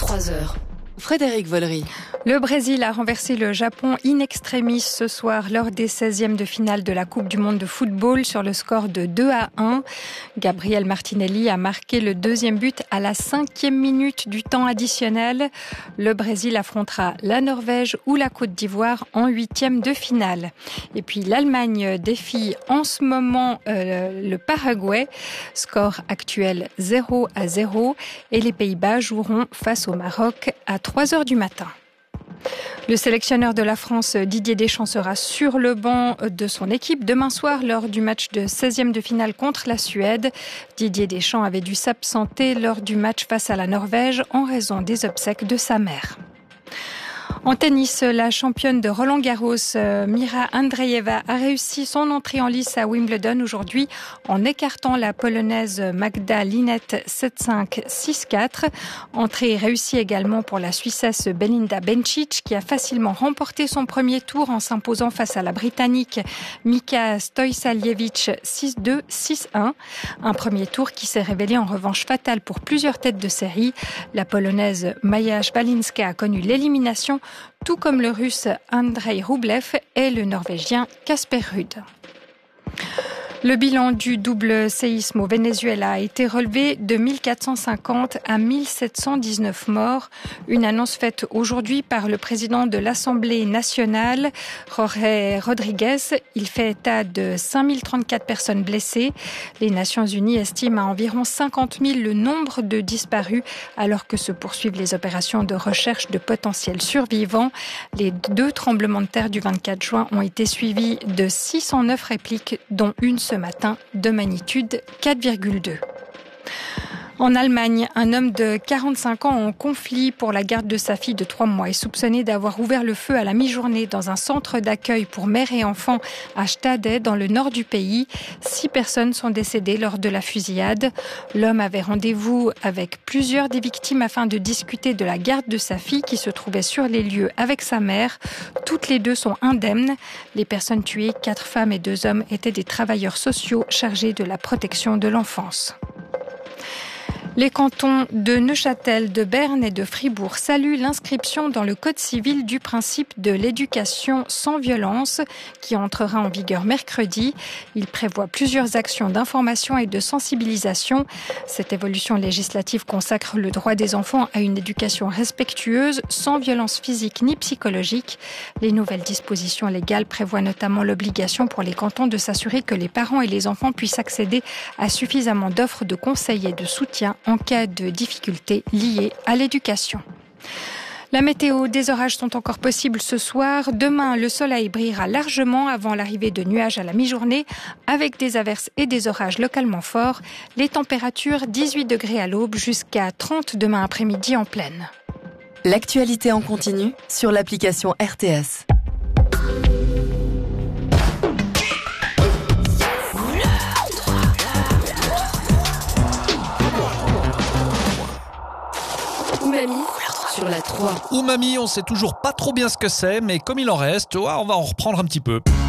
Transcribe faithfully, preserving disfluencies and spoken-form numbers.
trois heures. Frédéric Vollery. Le Brésil a renversé le Japon in extremis ce soir lors des seizièmes de finale de la Coupe du monde de football sur le score de deux à un. Gabriel Martinelli a marqué le deuxième but à la cinquième minute du temps additionnel. Le Brésil affrontera la Norvège ou la Côte d'Ivoire en huitième de finale. Et puis l'Allemagne défie en ce moment euh, le Paraguay. Score actuel zéro à zéro. Et les Pays-Bas joueront face au Maroc à trois heures du matin. Le sélectionneur de la France, Didier Deschamps, sera sur le banc de son équipe demain soir lors du match de seizième de finale contre la Suède. Didier Deschamps avait dû s'absenter lors du match face à la Norvège en raison des obsèques de sa mère. En tennis, la championne de Roland-Garros, Mira Andreeva, a réussi son entrée en lice à Wimbledon aujourd'hui en écartant la Polonaise Magda Linette sept cinq six quatre. Entrée réussie également pour la Suissesse Belinda Bencic qui a facilement remporté son premier tour en s'imposant face à la Britannique Mika Stojsaliewicz six deux six un. Un premier tour qui s'est révélé en revanche fatal pour plusieurs têtes de série. La Polonaise Maja Szwalinska a connu l'élimination, tout comme le Russe Andrei Rublev et le Norvégien Casper Ruud. Le bilan du double séisme au Venezuela a été relevé de mille quatre cent cinquante à mille sept cent dix-neuf morts. Une annonce faite aujourd'hui par le président de l'Assemblée nationale, Jorge Rodriguez. Il fait état de cinq mille trente-quatre personnes blessées. Les Nations unies estiment à environ cinquante mille le nombre de disparus alors que se poursuivent les opérations de recherche de potentiels survivants. Les deux tremblements de terre du vingt-quatre juin ont été suivis de six cent neuf répliques, dont une ce matin de magnitude quatre virgule deux. En Allemagne, un homme de quarante-cinq ans en conflit pour la garde de sa fille de trois mois est soupçonné d'avoir ouvert le feu à la mi-journée dans un centre d'accueil pour mères et enfants à Stade, dans le nord du pays. Six personnes sont décédées lors de la fusillade. L'homme avait rendez-vous avec plusieurs des victimes afin de discuter de la garde de sa fille qui se trouvait sur les lieux avec sa mère. Toutes les deux sont indemnes. Les personnes tuées, quatre femmes et deux hommes, étaient des travailleurs sociaux chargés de la protection de l'enfance. Les cantons de Neuchâtel, de Berne et de Fribourg saluent l'inscription dans le Code civil du principe de l'éducation sans violence qui entrera en vigueur mercredi. Il prévoit plusieurs actions d'information et de sensibilisation. Cette évolution législative consacre le droit des enfants à une éducation respectueuse, sans violence physique ni psychologique. Les nouvelles dispositions légales prévoient notamment l'obligation pour les cantons de s'assurer que les parents et les enfants puissent accéder à suffisamment d'offres de conseils et de soutien en cas de difficultés liées à l'éducation. La météo, des orages sont encore possibles ce soir. Demain, le soleil brillera largement avant l'arrivée de nuages à la mi-journée, avec des averses et des orages localement forts. Les températures, dix-huit degrés à l'aube jusqu'à trente demain après-midi en pleine. L'actualité en continu sur l'application R T S. Umami sur la trois. Umami, on sait toujours pas trop bien ce que c'est, mais comme il en reste, on va en reprendre un petit peu.